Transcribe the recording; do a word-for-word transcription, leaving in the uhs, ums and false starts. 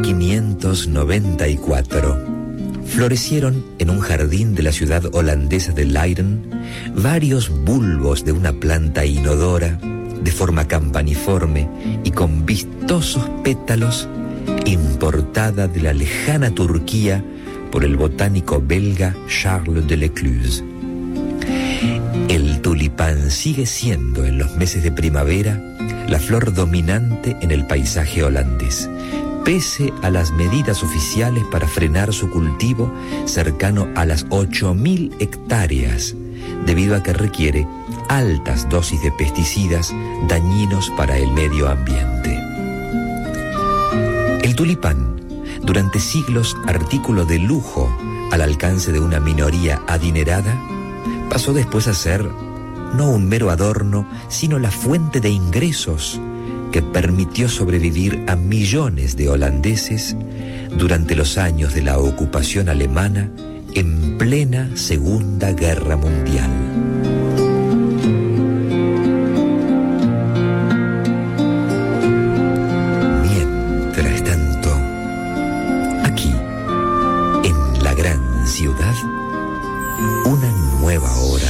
quinientos noventa y cuatro, florecieron en un jardín de la ciudad holandesa de Leiden varios bulbos de una planta inodora, de forma campaniforme y con vistosos pétalos, importada de la lejana Turquía por el botánico belga Charles de Lecluse. El tulipán sigue siendo en los meses de primavera la flor dominante en el paisaje holandés, pese a las medidas oficiales para frenar su cultivo cercano a las ocho mil hectáreas, debido a que requiere altas dosis de pesticidas dañinos para el medio ambiente. El tulipán, durante siglos artículo de lujo al alcance de una minoría adinerada, pasó después a ser no un mero adorno, sino la fuente de ingresos que permitió sobrevivir a millones de holandeses durante los años de la ocupación alemana en plena Segunda Guerra Mundial. Mientras tanto, aquí, en la gran ciudad, una nueva hora